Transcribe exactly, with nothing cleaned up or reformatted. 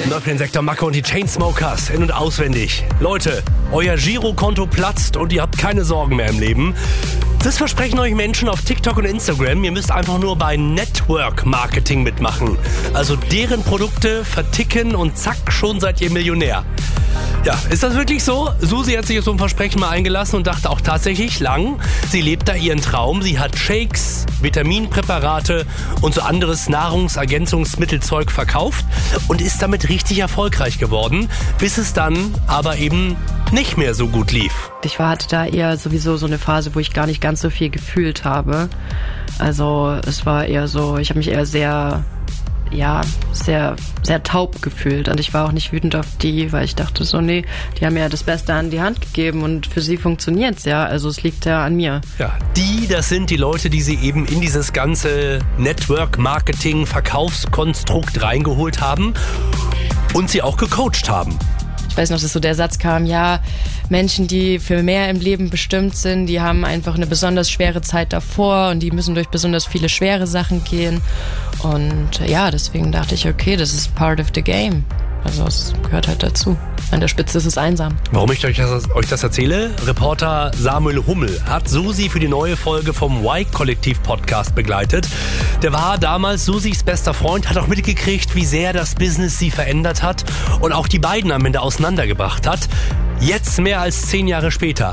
Läuft für den Sektor Macke und die Chainsmokers in- und auswendig. Leute, euer Girokonto platzt und ihr habt keine Sorgen mehr im Leben. Das versprechen euch Menschen auf TikTok und Instagram. Ihr müsst einfach nur bei Network Marketing mitmachen. Also deren Produkte verticken und zack, schon seid ihr Millionär. Ja, ist das wirklich so? Susi hat sich auf so ein Versprechen mal eingelassen und dachte auch tatsächlich lang. Sie lebt da ihren Traum. Sie hat Shakes, Vitaminpräparate und so anderes Nahrungsergänzungsmittelzeug verkauft und ist damit richtig erfolgreich geworden, bis es dann aber eben nicht mehr so gut lief. Ich war, hatte da eher sowieso so eine Phase, wo ich gar nicht ganz so viel gefühlt habe. Also es war eher so, ich habe mich eher sehr... ja, sehr, sehr taub gefühlt. Und ich war auch nicht wütend auf die, weil ich dachte so, nee, die haben mir ja das Beste an die Hand gegeben und für sie funktioniert's ja. Also es liegt ja an mir. Ja, die, das sind die Leute, die sie eben in dieses ganze Network-Marketing-Verkaufskonstrukt reingeholt haben und sie auch gecoacht haben. Ich weiß noch, dass so der Satz kam, ja, Menschen, die für mehr im Leben bestimmt sind, die haben einfach eine besonders schwere Zeit davor und die müssen durch besonders viele schwere Sachen gehen. Und ja, deswegen dachte ich, okay, das ist part of the game. Also es gehört halt dazu. An der Spitze ist es einsam. Warum ich euch das, euch das erzähle? Reporter Samuel Hummel hat Susi für die neue Folge vom Y-Kollektiv-Podcast begleitet. Der war damals Susis bester Freund, hat auch mitgekriegt, wie sehr das Business sie verändert hat und auch die beiden am Ende auseinandergebracht hat. Jetzt, mehr als zehn Jahre später,